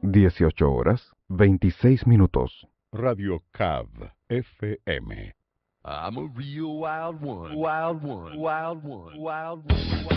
18:26. Radio Cav FM. I'm a real wild one, wild one, wild one, wild one.